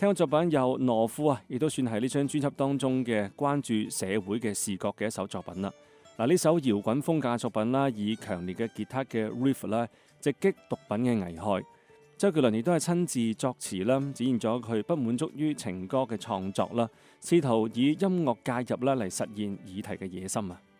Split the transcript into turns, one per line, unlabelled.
聽過作品有懦夫啊，亦都算係呢張專輯當中嘅關注社會嘅視覺嘅一首作品啦。嗱，呢首搖滾風格作品啦，以強烈嘅吉他嘅 riff 啦，直擊毒品嘅危害。周杰倫亦都係親自作詞啦，展現咗佢不滿足於情歌嘅創作啦，試圖以音樂介入啦嚟實現議題嘅野心啊。